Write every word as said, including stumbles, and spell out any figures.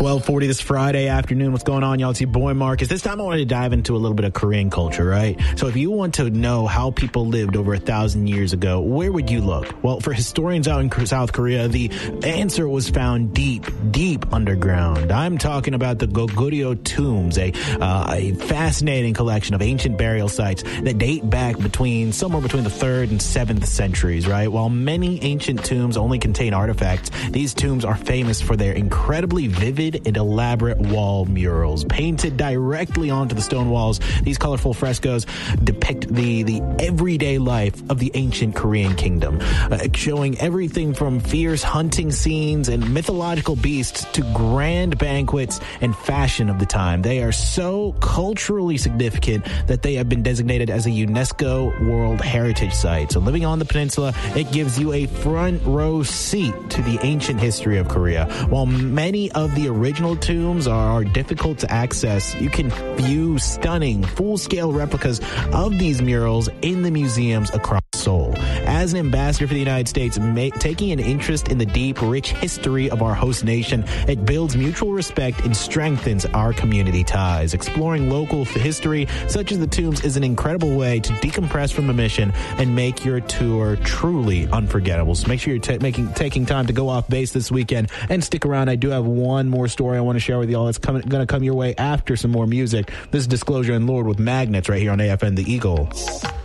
twelve forty this Friday afternoon. What's going on, y'all? It's your boy Marcus. This time I wanted to dive into a little bit of Korean culture, right? So if you want to know how people lived over a thousand years ago, where would you look? Well, for historians out in South Korea, the answer was found deep, deep underground. I'm talking about the Goguryeo tombs, a, uh, a fascinating collection of ancient burial sites that date back between somewhere between the third and seventh centuries, right? While many ancient tombs only contain artifacts, these tombs are famous for their incredibly vivid and elaborate wall murals painted directly onto the stone walls. These colorful frescoes depict the the everyday life of the ancient Korean kingdom, uh, showing everything from fierce hunting scenes and mythological beasts to grand banquets and fashion of the time. They are so culturally significant that they have been designated as a UNESCO World Heritage Site. So living on the peninsula, it gives you a front row seat to the ancient history of Korea. While many of the original tombs are difficult to access, you can view stunning full-scale replicas of these murals in the museums across Seoul. As an ambassador for the United States, ma- taking an interest in the deep, rich history of our host nation, it builds mutual respect and strengthens our community ties. Exploring local history, such as the tombs, is an incredible way to decompress from the mission and make your tour truly unforgettable. So make sure you're t- making taking time to go off base this weekend and stick around. I do have one more story I want to share with y'all. It's coming, going to come your way after some more music. This is Disclosure and Lord with Magnets right here on A F N The Eagle.